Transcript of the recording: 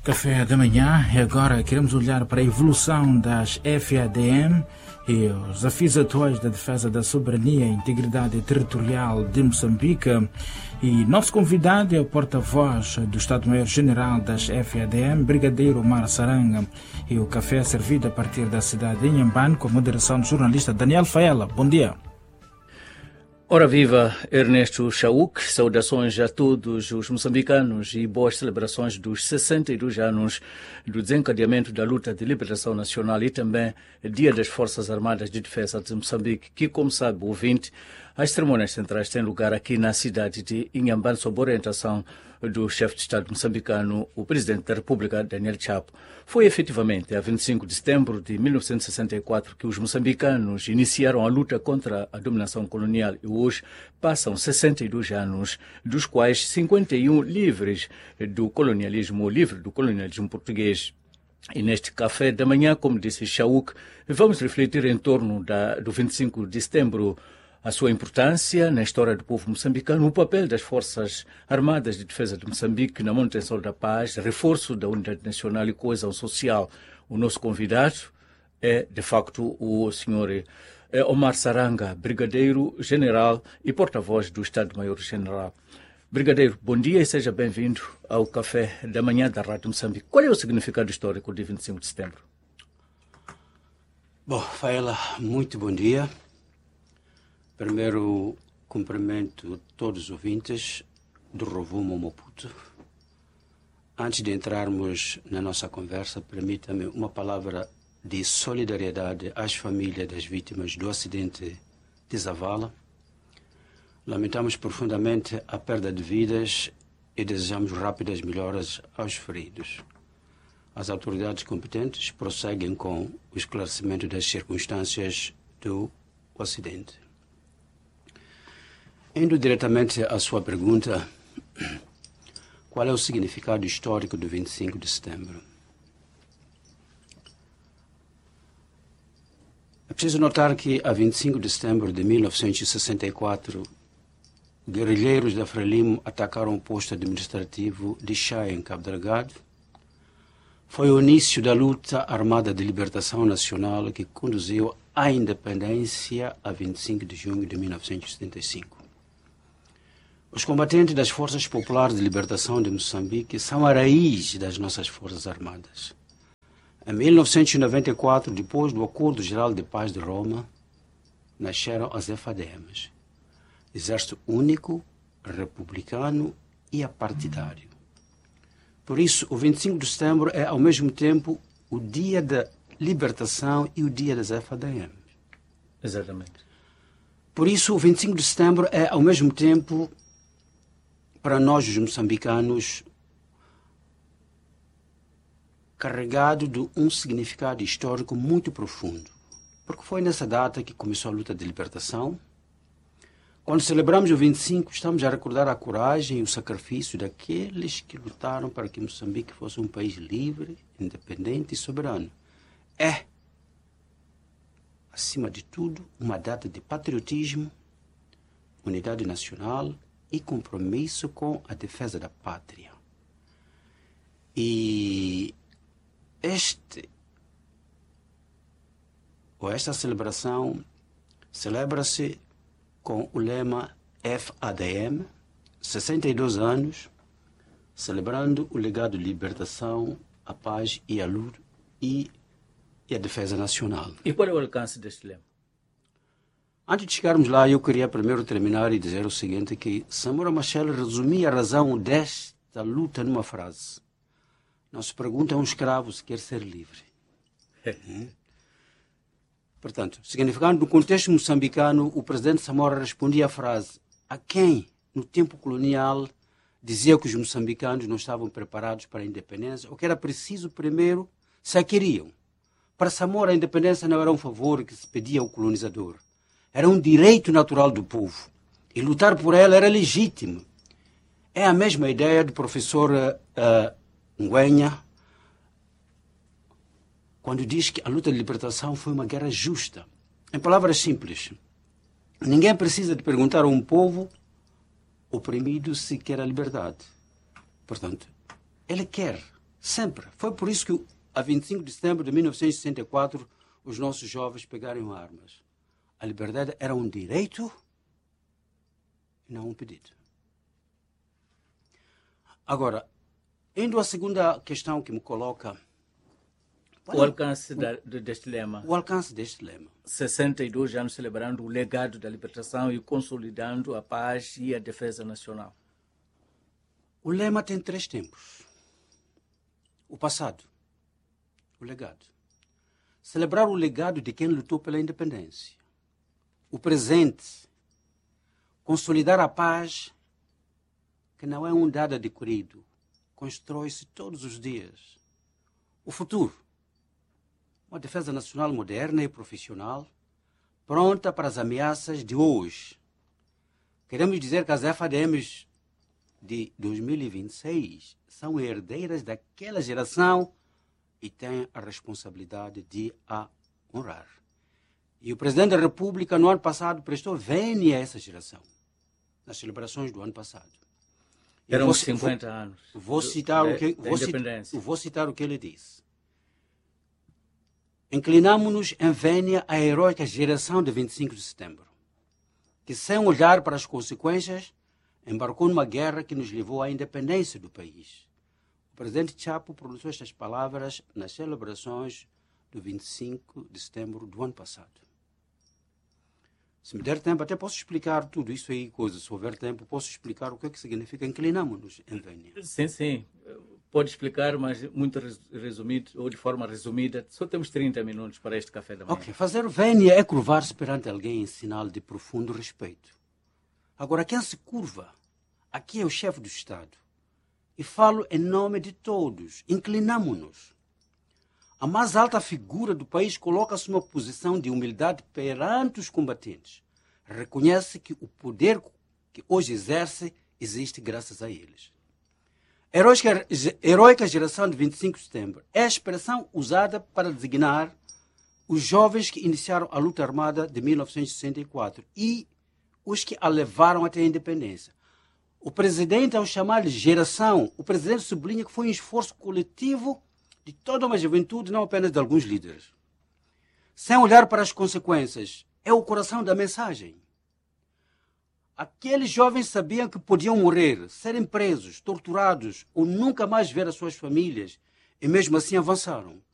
Café da manhã e agora queremos olhar para a evolução das FADM e os desafios atuais da defesa da soberania e integridade territorial de Moçambique. E nosso convidado é o porta-voz do Estado-Maior-General das FADM, Brigadeiro Omar Saranga. E o café é servido a partir da cidade de Inhambane com a moderação do jornalista Daniel Faela. Bom dia. Ora viva, Ernesto Chauk, saudações a todos os moçambicanos e boas celebrações dos 62 anos do desencadeamento da luta de liberação nacional e também Dia das Forças Armadas de Defesa de Moçambique, que, como sabe o ouvinte, as cerimônias centrais têm lugar aqui na cidade de Inhambane sob orientação do chefe de Estado moçambicano, o Presidente da República, Daniel Chapo. Foi efetivamente a 25 de setembro de 1964 que os moçambicanos iniciaram a luta contra a dominação colonial e hoje passam 62 anos, dos quais 51 livres do colonialismo português. E neste café da manhã, como disse Chauk, vamos refletir em torno do 25 de setembro, a sua importância na história do povo moçambicano, o papel das Forças Armadas de Defesa de Moçambique na manutenção da paz, reforço da unidade nacional e coesão social. O nosso convidado é, de facto, o senhor Omar Saranga, Brigadeiro General e porta-voz do Estado-Maior-General. Brigadeiro, bom dia e seja bem-vindo ao Café da Manhã da Rádio Moçambique. Qual é o significado histórico de 25 de setembro? Bom, Faela, muito bom dia. Primeiro, cumprimento todos os ouvintes do Rovuma Maputo. Antes de entrarmos na nossa conversa, permita-me uma palavra de solidariedade às famílias das vítimas do acidente de Zavala. Lamentamos profundamente a perda de vidas e desejamos rápidas melhoras aos feridos. As autoridades competentes prosseguem com o esclarecimento das circunstâncias do acidente. Indo diretamente à sua pergunta, qual é o significado histórico do 25 de setembro? É preciso notar que, a 25 de setembro de 1964, guerrilheiros da Frelimo atacaram o posto administrativo de Chai, em Cabo Delgado. Foi o início da luta armada de libertação nacional que conduziu à independência a 25 de junho de 1975. Os combatentes das Forças Populares de Libertação de Moçambique são a raiz das nossas Forças Armadas. Em 1994, depois do Acordo Geral de Paz de Roma, nasceram as FADMs, Exército Único, Republicano e Apartidário. Por isso, o 25 de setembro é, ao mesmo tempo, o dia da libertação e o dia das FADMs. Exatamente. Por isso, o 25 de setembro é, ao mesmo tempo, para nós, os moçambicanos, carregado de um significado histórico muito profundo. Porque foi nessa data que começou a luta de libertação. Quando celebramos o 25, estamos a recordar a coragem e o sacrifício daqueles que lutaram para que Moçambique fosse um país livre, independente e soberano. É, acima de tudo, uma data de patriotismo, unidade nacional e compromisso com a defesa da pátria. E esta celebração celebra-se com o lema FADM, 62 anos, celebrando o legado de libertação, a paz e a luta e a defesa nacional. E qual é o alcance deste lema? Antes de chegarmos lá, eu queria primeiro terminar e dizer o seguinte, que Samora Machel resumia a razão desta luta numa frase. Não se pergunta a um escravo se quer ser livre. Portanto, significando no contexto moçambicano, o presidente Samora respondia a frase a quem, no tempo colonial, dizia que os moçambicanos não estavam preparados para a independência, ou que era preciso primeiro se a queriam. Para Samora, a independência não era um favor que se pedia ao colonizador. Era um direito natural do povo. E lutar por ela era legítimo. É a mesma ideia do professor Ngwenya, quando diz que a luta de libertação foi uma guerra justa. Em palavras simples, ninguém precisa de perguntar a um povo oprimido se quer a liberdade. Portanto, ele quer Sempre. Foi por isso que, a 25 de setembro de 1964, os nossos jovens pegaram armas. A liberdade era um direito e não um pedido. Agora, indo à segunda questão que me coloca... O alcance deste lema. O alcance deste lema. 62 anos celebrando o legado da libertação e consolidando a paz e a defesa nacional. O lema tem 3 tempos. O passado, o legado. Celebrar o legado de quem lutou pela independência. O presente, consolidar a paz, que não é um dado adquirido, constrói-se todos os dias. O futuro, uma defesa nacional moderna e profissional, pronta para as ameaças de hoje. Queremos dizer que as FADMs de 2026 são herdeiras daquela geração e têm a responsabilidade de a honrar. E o Presidente da República, no ano passado, prestou vênia a essa geração, nas celebrações do ano passado. Eram 50 anos Vou citar o que ele disse. Inclinamo-nos em vênia à heroica geração de 25 de setembro, que, sem olhar para as consequências, embarcou numa guerra que nos levou à independência do país. O presidente Chapo pronunciou estas palavras nas celebrações do 25 de setembro do ano passado. Se me der tempo, até posso explicar tudo isso aí, se houver tempo, posso explicar o que é que significa inclinamo-nos em vênia. Sim. Pode explicar, mas muito resumido, ou de forma resumida. Só temos 30 minutos para este café da manhã. Ok, fazer vênia é curvar-se perante alguém em sinal de profundo respeito. Agora, quem se curva, aqui é o chefe do Estado. E falo em nome de todos. Inclinamo-nos. A mais alta figura do país coloca-se numa posição de humildade perante os combatentes. Reconhece que o poder que hoje exerce existe graças a eles. Heroica geração de 25 de setembro é a expressão usada para designar os jovens que iniciaram a luta armada de 1964 e os que a levaram até a independência. O presidente, ao chamar-lhe geração, o presidente sublinha que foi um esforço coletivo de toda uma juventude, não apenas de alguns líderes. Sem olhar para as consequências, é o coração da mensagem. Aqueles jovens sabiam que podiam morrer, serem presos, torturados ou nunca mais ver as suas famílias e mesmo assim avançaram.